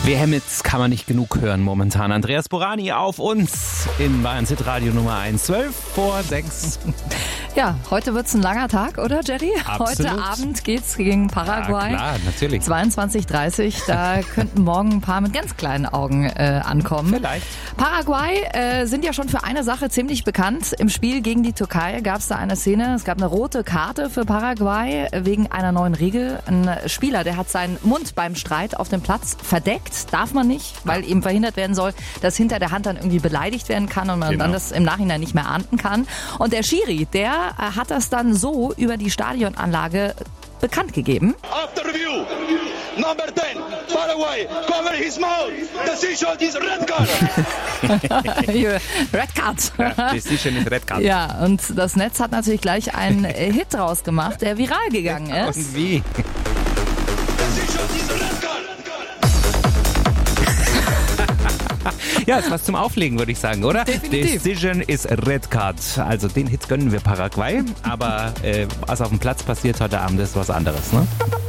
WM-Hits kann man nicht genug hören momentan. Andreas Borani auf uns in Bayern Hit Radio Nummer 1, 12:06. Ja, heute wird's ein langer Tag, oder Jerry? Absolut. Heute Abend geht's gegen Paraguay. Ja, klar, natürlich. 22:30. Da könnten morgen ein paar mit ganz kleinen Augen ankommen. Vielleicht. Paraguay sind ja schon für eine Sache ziemlich bekannt. Im Spiel gegen die Türkei gab's da eine Szene. Es gab eine rote Karte für Paraguay wegen einer neuen Regel. Ein Spieler, der hat seinen Mund beim Streit auf dem Platz verdeckt. Darf man nicht, weil eben verhindert werden soll, dass hinter der Hand dann irgendwie beleidigt werden kann und man dann das im Nachhinein nicht mehr ahnden kann. Und der Schiri, der hat das dann so über die Stadionanlage bekannt gegeben. After review, number 10, Paraguay, cover his mouth. Decision is red card. Red Card. Ja, Decision is red card. Ja, und das Netz hat natürlich gleich einen Hit draus gemacht, der viral gegangen ist. Und wie? Decision is red card. Ja, ist was zum Auflegen, würde ich sagen, oder? Definitiv. Decision is red card. Also den Hit gönnen wir Paraguay, aber was auf dem Platz passiert heute Abend ist was anderes, ne?